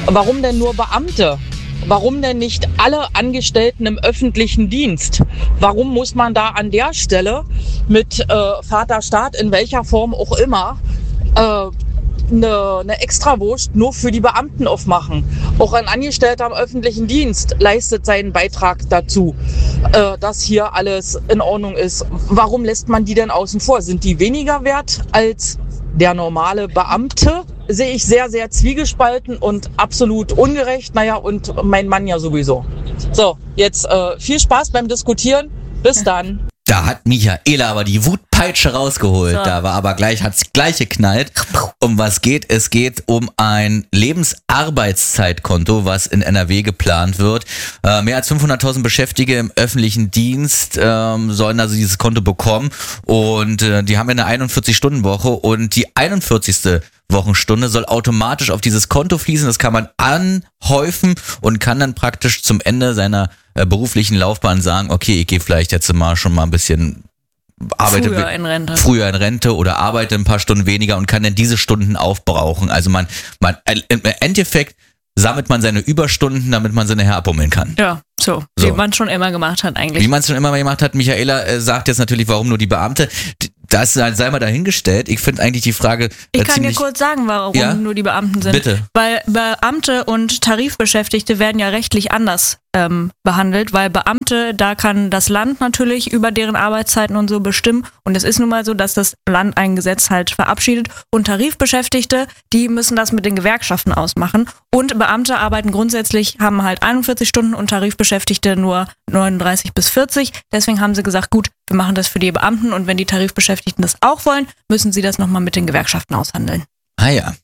Warum denn nur Beamte? Warum denn nicht alle Angestellten im öffentlichen Dienst? Warum muss man da an der Stelle mit Vaterstaat, in welcher Form auch immer, eine Extrawurst nur für die Beamten aufmachen? Auch ein Angestellter im öffentlichen Dienst leistet seinen Beitrag dazu, dass hier alles in Ordnung ist. Warum lässt man die denn außen vor? Sind die weniger wert als der normale Beamte? Sehe ich sehr, sehr zwiegespalten und absolut ungerecht. Naja, und mein Mann ja sowieso. So, jetzt viel Spaß beim Diskutieren. Bis dann. Da hat Michaela aber die Wutpeitsche rausgeholt. So. Da war aber hat's gleich geknallt. Um was geht? Es geht um ein Lebensarbeitszeitkonto, was in NRW geplant wird. Mehr als 500.000 Beschäftigte im öffentlichen Dienst sollen also dieses Konto bekommen. Und die haben ja eine 41-Stunden-Woche und die 41. Wochenstunde soll automatisch auf dieses Konto fließen. Das kann man anhäufen und kann dann praktisch zum Ende seiner beruflichen Laufbahn sagen, okay, ich gehe vielleicht jetzt schon mal ein bisschen früher in Rente oder arbeite ein paar Stunden weniger und kann dann diese Stunden aufbrauchen. Also man im Endeffekt sammelt man seine Überstunden, damit man sie nachher abbummeln kann. Ja, so. Wie man es schon immer gemacht hat eigentlich. Wie man es schon immer gemacht hat. Michaela sagt jetzt natürlich, warum nur die Beamte. Das sei mal dahingestellt. Ich finde eigentlich die Frage Ich kann dir kurz sagen, warum nur die Beamten sind. Bitte. Weil Beamte und Tarifbeschäftigte werden ja rechtlich anders behandelt, weil Beamte, da kann das Land natürlich über deren Arbeitszeiten und so bestimmen und es ist nun mal so, dass das Land ein Gesetz halt verabschiedet und Tarifbeschäftigte, die müssen das mit den Gewerkschaften ausmachen und Beamte arbeiten grundsätzlich, haben halt 41 Stunden und Tarifbeschäftigte nur 39 bis 40, deswegen haben sie gesagt, gut, wir machen das für die Beamten und wenn die Tarifbeschäftigten das auch wollen, müssen sie das nochmal mit den Gewerkschaften aushandeln. Ah ja.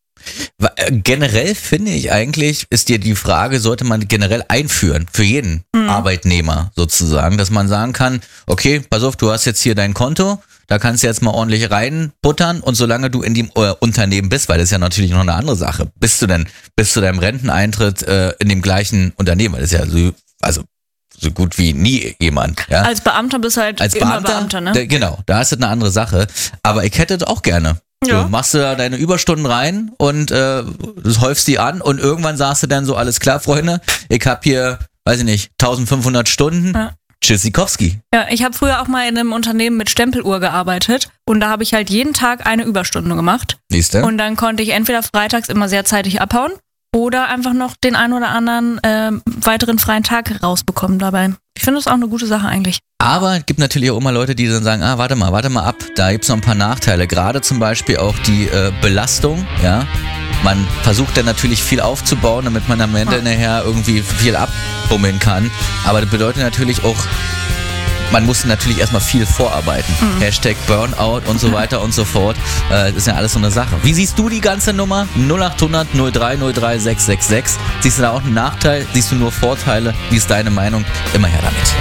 Generell finde ich eigentlich, ist dir die Frage, sollte man generell einführen für jeden Arbeitnehmer sozusagen, dass man sagen kann, okay, pass auf, du hast jetzt hier dein Konto, da kannst du jetzt mal ordentlich reinbuttern und solange du in dem Unternehmen bist, weil das ist ja natürlich noch eine andere Sache, bis zu deinem Renteneintritt in dem gleichen Unternehmen, weil das ist ja so gut wie nie jemand. Ja? Als Beamter bist du halt immer Beamter, ne? Genau, da ist das eine andere Sache, aber ich hätte das auch gerne. Ja. Du machst da deine Überstunden rein und häufst die an und irgendwann sagst du dann so, alles klar, Freunde, ich habe hier, weiß ich nicht, 1500 Stunden, Tschüssikowski. Ja, ich habe früher auch mal in einem Unternehmen mit Stempeluhr gearbeitet und da habe ich halt jeden Tag eine Überstunde gemacht. Siehste? Und dann konnte ich entweder freitags immer sehr zeitig abhauen oder einfach noch den einen oder anderen weiteren freien Tag rausbekommen dabei. Ich finde das auch eine gute Sache eigentlich. Aber es gibt natürlich auch immer Leute, die dann sagen, warte mal ab, da gibt es noch ein paar Nachteile. Gerade zum Beispiel auch die Belastung, ja. Man versucht dann natürlich viel aufzubauen, damit man am Ende nachher irgendwie viel abbummeln kann. Aber das bedeutet natürlich auch, man muss natürlich erstmal viel vorarbeiten. Hashtag Burnout und so weiter und so fort. Das ist ja alles so eine Sache. Wie siehst du die ganze Nummer? 0800 03 03 666. Siehst du da auch einen Nachteil? Siehst du nur Vorteile? Wie ist deine Meinung? Immer her damit.